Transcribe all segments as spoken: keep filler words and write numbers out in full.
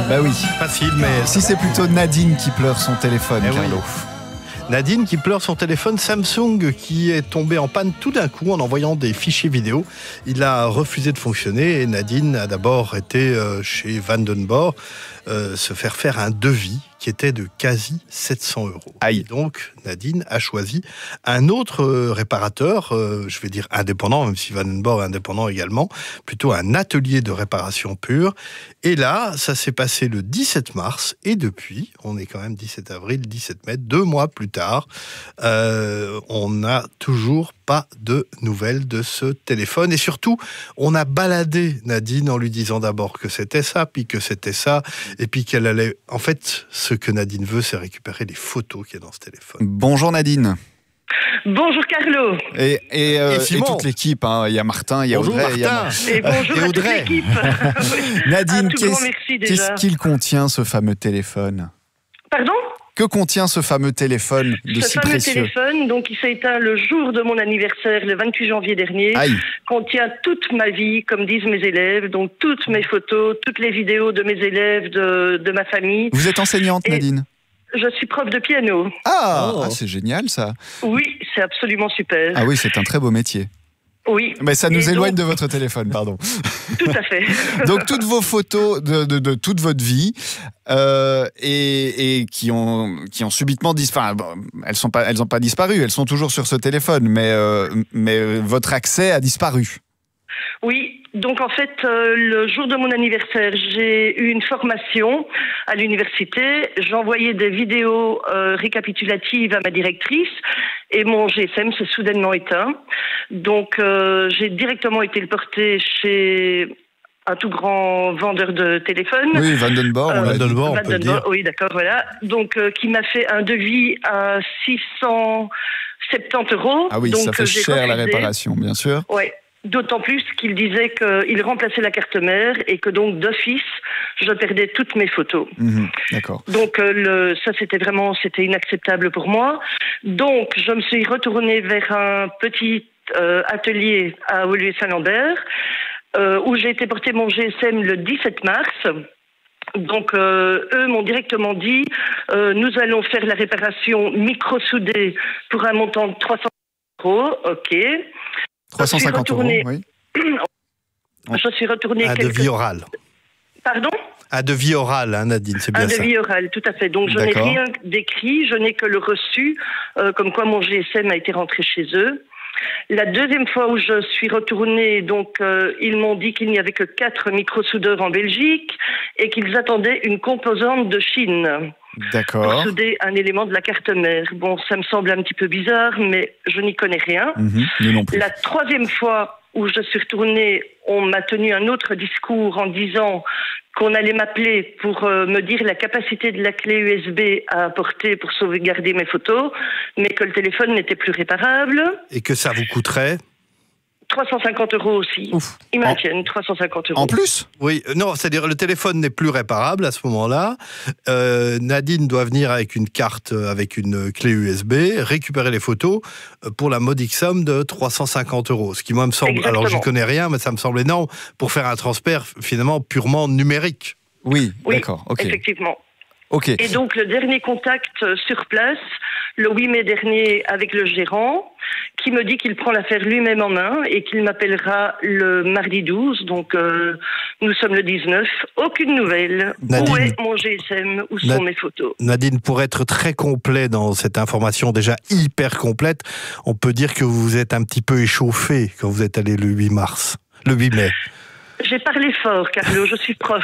Bah oui. Facile, mais... Si c'est plutôt Nadine qui pleure son téléphone, eh Carlo. Oui. Nadine qui pleure son téléphone Samsung qui est tombé en panne tout d'un coup en envoyant des fichiers vidéo. Il a refusé de fonctionner et Nadine a d'abord été chez Vandenborg euh, se faire faire un devis qui était de quasi sept cents euros. Aïe. Et donc, Nadine a choisi un autre euh, réparateur, euh, je vais dire indépendant, même si Vandenborg est indépendant également, plutôt un atelier de réparation pure. Et là, ça s'est passé le dix-sept mars, et depuis, on est quand même dix-sept avril, dix-sept mai, deux mois plus tard, euh, on n'a toujours pas de nouvelles de ce téléphone. Et surtout, on a baladé Nadine en lui disant d'abord que c'était ça, puis que c'était ça, et puis qu'elle allait... En fait, ce que Nadine veut, c'est récupérer les photos qu'il y a dans ce téléphone. Bonjour Nadine. Bonjour Carlo. Et, et, euh, et, et toute l'équipe, hein. Il y a Martin, il y a bonjour Audrey. Martin. Il y a... Et bonjour et à Audrey. toute l'équipe. Nadine, qu'est-ce, qu'est-ce qu'il contient ce fameux téléphone ? Pardon ? Que contient ce fameux téléphone de ce si fameux précieux ? téléphone, donc il s'est éteint le jour de mon anniversaire, le vingt-huit janvier dernier, Aïe. contient toute ma vie, comme disent mes élèves, donc toutes mes photos, toutes les vidéos de mes élèves, de, de ma famille. Vous êtes enseignante, Et Nadine ? Je suis prof de piano. Ah, Oh. ah, c'est génial ça. Oui, c'est absolument super. Ah oui, c'est un très beau métier. Oui. Mais ça nous Et éloigne donc, de votre téléphone, pardon. Tout à fait. Donc toutes vos photos de, de, de toute votre vie euh, et, et qui ont qui ont subitement disparu. Bon, elles sont pas elles ont pas disparu, elles sont toujours sur ce téléphone, mais euh, mais votre accès a disparu. Oui, donc en fait, euh, le jour de mon anniversaire, j'ai eu une formation à l'université. J'envoyais des vidéos euh, récapitulatives à ma directrice et mon G S M s'est soudainement éteint. Donc euh, j'ai directement été le porter chez un tout grand vendeur de téléphone. Oui, Vandenborg, on Euh, l'a dit. Vandenborg, on peut le Vandenborg, dire. oui, d'accord, voilà. Donc euh, qui m'a fait un devis à six cent soixante-dix euros. Ah oui, donc, ça fait euh, j'ai cher la refusé. réparation, bien sûr. Ouais. D'autant plus qu'il disait qu'il remplaçait la carte mère et que donc d'office, je perdais toutes mes photos. Mmh, d'accord. Donc euh, le, ça c'était vraiment c'était inacceptable pour moi. Donc je me suis retournée vers un petit euh, atelier à Woluwe-Saint-Lambert euh, où j'ai été porter mon G S M le dix-sept mars. Donc euh, eux m'ont directement dit euh, nous allons faire la réparation micro-soudée pour un montant de trois cents euros. Ok. trois cent cinquante euros, oui. Je suis retournée Un quelques... devis oral. Pardon ? Un devis oral, hein, Nadine, c'est bien Un ça. devis oral, tout à fait. Donc je n'ai D'accord. rien d'écrit, je n'ai que le reçu, euh, comme quoi mon G S M a été rentré chez eux. La deuxième fois où je suis retournée, donc euh, ils m'ont dit qu'il n'y avait que quatre microsoudeurs en Belgique et qu'ils attendaient une composante de Chine pour D'accord. souder un élément de la carte mère. Bon, ça me semble un petit peu bizarre, mais je n'y connais rien. Mmh, nous non plus. La troisième fois où je suis retournée, on m'a tenu un autre discours en disant qu'on allait m'appeler pour euh, me dire la capacité de la clé U S B à apporter pour sauvegarder mes photos, mais que le téléphone n'était plus réparable. Et que ça vous coûterait ? trois cent cinquante euros aussi. Ouf. Ils En- maintiennent trois cent cinquante euros. En plus ? Oui, euh, non, c'est-à-dire le téléphone n'est plus réparable à ce moment-là. Euh, Nadine doit venir avec une carte, euh, avec une clé U S B, récupérer les photos euh, pour la modique somme de trois cent cinquante euros. Ce qui, moi, me semble, Exactement. alors je connais rien, mais ça me semble énorme pour faire un transfert finalement purement numérique. Oui, Oui, d'accord. Ok. effectivement. Ok. Et donc, le dernier contact euh, sur place, le huit mai dernier, avec le gérant, qui me dit qu'il prend l'affaire lui-même en main et qu'il m'appellera le mardi douze. Donc, euh, nous sommes le dix-neuf. Aucune nouvelle. Nadine. Où est mon G S M? Où sont Na- mes photos? Nadine, pour être très complet dans cette information déjà hyper complète, on peut dire que vous vous êtes un petit peu échauffé quand vous êtes allé le huit mars, le huit mai. J'ai parlé fort, Carlo, je suis prof.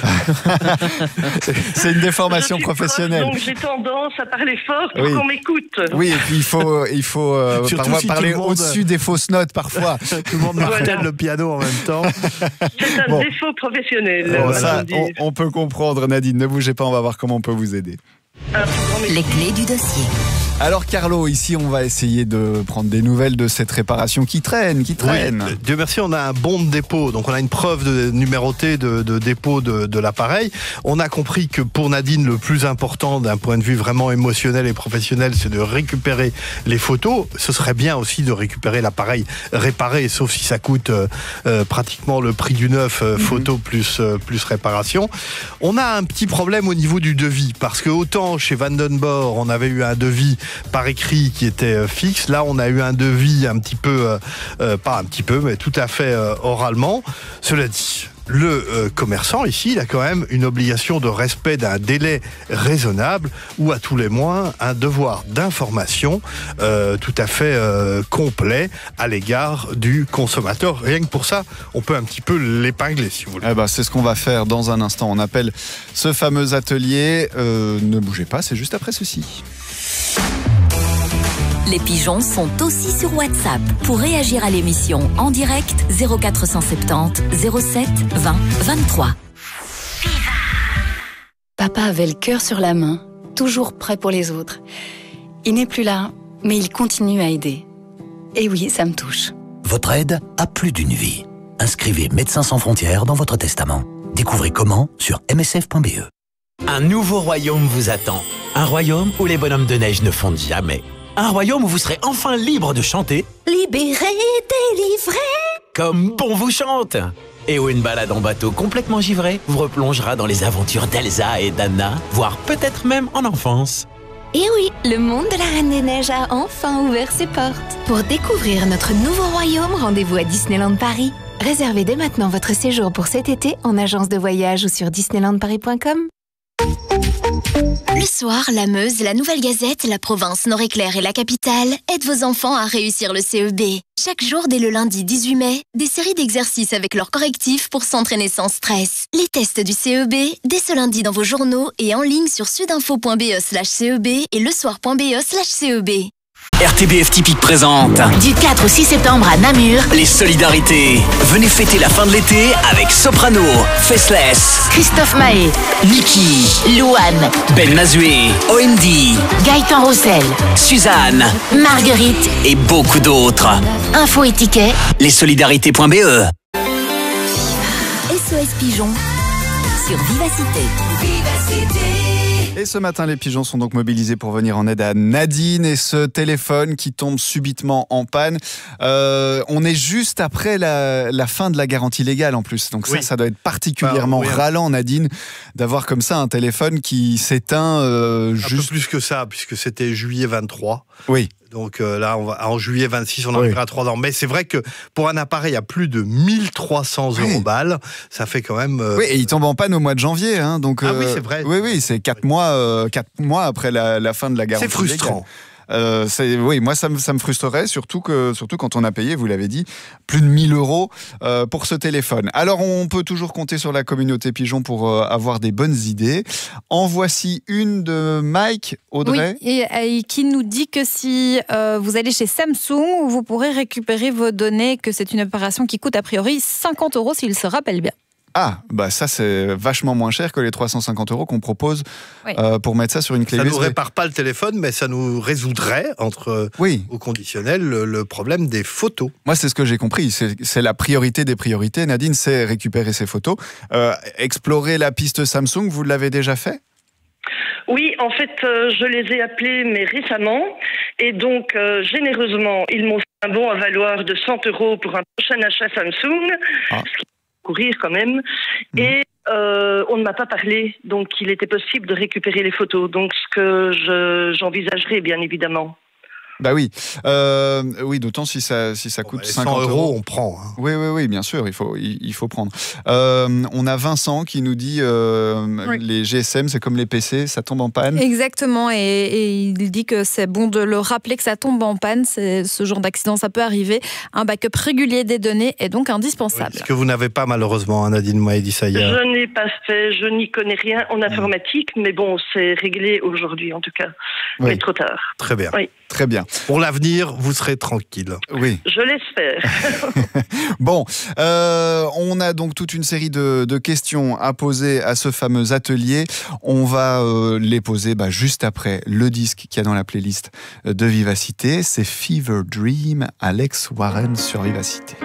C'est une déformation Je suis prof, professionnelle. donc j'ai tendance à parler fort pour Oui. qu'on m'écoute. Oui, et puis il faut, il faut euh, Surtout parfois si tout parler le monde- au-dessus des fausses notes parfois. Tout le monde martèle Voilà. le piano en même temps. C'est un Bon. défaut professionnel. Bon, on va ça, dire. on, on peut comprendre, Nadine. Ne bougez pas, on va voir comment on peut vous aider. Les clés du dossier. Alors Carlo, ici on va essayer de prendre des nouvelles de cette réparation qui traîne, qui traîne. Oui, Dieu merci, on a un bon de dépôt, donc on a une preuve de numérotée de, de dépôt de, de l'appareil. On a compris que pour Nadine, le plus important d'un point de vue vraiment émotionnel et professionnel, c'est de récupérer les photos. Ce serait bien aussi de récupérer l'appareil réparé, sauf si ça coûte euh, euh, pratiquement le prix du neuf, euh, photo plus, euh, plus réparation. On a un petit problème au niveau du devis, parce que autant chez Vandenborre, on avait eu un devis par écrit qui était fixe. Là, on a eu un devis un petit peu, euh, euh, pas un petit peu, mais tout à fait euh, oralement. Cela dit, le euh, commerçant, ici, il a quand même une obligation de respect d'un délai raisonnable ou à tous les moins un devoir d'information euh, tout à fait euh, complet à l'égard du consommateur. Rien que pour ça, on peut un petit peu l'épingler, si vous voulez. Eh ben, c'est ce qu'on va faire dans un instant. On appelle ce fameux atelier. Euh, ne bougez pas, c'est juste après ceci. Les pigeons sont aussi sur WhatsApp. Pour réagir à l'émission en direct, zéro quatre cent soixante-dix zéro sept vingt vingt-trois. Papa avait le cœur sur la main, toujours prêt pour les autres. Il n'est plus là, mais il continue à aider. Et oui, ça me touche. Votre aide a plus d'une vie. Inscrivez Médecins sans frontières dans votre testament. Découvrez comment sur m s f point b e. Un nouveau royaume vous attend. Un royaume où les bonhommes de neige ne fondent jamais. Un royaume où vous serez enfin libre de chanter. Libéré, délivré. Comme bon vous chante. Et où une balade en bateau complètement givré vous replongera dans les aventures d'Elsa et d'Anna, voire peut-être même en enfance. Et oui, le monde de la Reine des Neiges a enfin ouvert ses portes. Pour découvrir notre nouveau royaume, rendez-vous à Disneyland Paris. Réservez dès maintenant votre séjour pour cet été en agence de voyage ou sur disneyland paris point com. Le soir, la Meuse, la Nouvelle Gazette, la province Nord-Éclair et la capitale aident vos enfants à réussir le C E B. Chaque jour, dès le lundi dix-huit mai, des séries d'exercices avec leurs correctifs pour s'entraîner sans stress. Les tests du C E B, dès ce lundi dans vos journaux et en ligne sur sudinfo point b e slash C E B et lesoir point b e slash C E B. R T B F Typique présente Du quatre au six septembre à Namur, les solidarités. Venez fêter la fin de l'été avec Soprano, Faceless, Christophe Mahé, Niki, Louane, Ben Mazué, O M D, Gaëtan Roussel, Suzanne Marguerite, et beaucoup d'autres. Info et tickets, Lessolidarités point b e. S O S Pigeon sur Vivacité. Vivacité. Et ce matin, les pigeons sont donc mobilisés pour venir en aide à Nadine et ce téléphone qui tombe subitement en panne. Euh, on est juste après la, la fin de la garantie légale en plus. Donc ça, oui. ça doit être particulièrement bah, oui, ralent, Nadine, d'avoir comme ça un téléphone qui s'éteint euh, Un juste... peu plus que ça, puisque c'était juillet vingt-trois. Oui. Donc euh, là, on va, en juillet vingt-six, on arrivera oui. à trois ans. Mais c'est vrai que pour un appareil à plus de mille trois cents euros oui. balles, ça fait quand même... Euh... Oui, et il tombe en panne au mois de janvier. Hein, donc, ah euh... oui, c'est vrai. Oui, oui, c'est quatre, oui. mois, euh, quatre mois après la, la fin de la garantie. C'est frustrant. Légale. Euh, c'est, oui, moi ça me, ça me frustrerait, surtout, que, surtout quand on a payé, vous l'avez dit, plus de mille euros euh, pour ce téléphone. Alors on peut toujours compter sur la communauté Pigeon pour euh, avoir des bonnes idées. En voici une de Mike, Audrey. Oui, et, et qui nous dit que si euh, vous allez chez Samsung, vous pourrez récupérer vos données, que c'est une opération qui coûte a priori cinquante euros s'il se rappelle bien. Ah, bah ça c'est vachement moins cher que les trois cent cinquante euros qu'on propose oui. euh, pour mettre ça sur une clé ça U S B. Ça nous répare pas le téléphone, mais ça nous résoudrait, entre oui. au conditionnel, le, le problème des photos. Moi, c'est ce que j'ai compris. C'est, c'est la priorité des priorités. Nadine, c'est récupérer ses photos. Euh, explorer la piste Samsung, vous l'avez déjà fait ? Oui, en fait, euh, je les ai appelés, mais récemment. Et donc, euh, généreusement, ils m'ont fait un bon à valoir de cent euros pour un prochain achat Samsung. Ah. Ce qui courir quand même, mmh. et euh, on ne m'a pas parlé, donc il était possible de récupérer les photos, donc ce que je, j'envisagerais bien évidemment. Bah oui, euh, oui, d'autant si ça si ça coûte bon, bah, cinquante cent euros, on prend. Hein. Oui, oui, oui, bien sûr, il faut il, il faut prendre. Euh, on a Vincent qui nous dit euh, oui. les G S M, c'est comme les P C, ça tombe en panne. Exactement, et, et il dit que c'est bon de le rappeler que ça tombe en panne. C'est ce genre d'accident, ça peut arriver. Un backup régulier des données est donc indispensable. Oui, ce que vous n'avez pas malheureusement, Nadine m'a dit ça hier. Je n'ai pas fait, je n'y connais rien en informatique, mmh. mais bon, c'est réglé aujourd'hui en tout cas. Oui. Mais trop tard. Très bien. Oui. Très bien. bien. Pour l'avenir, vous serez tranquille. Oui. Je l'espère. Bon, euh, on a donc toute une série de, de questions à poser à ce fameux atelier. On va euh, les poser bah, juste après le disque qu'il y a dans la playlist de Vivacité. C'est Fever Dream, Alex Warren sur Vivacité.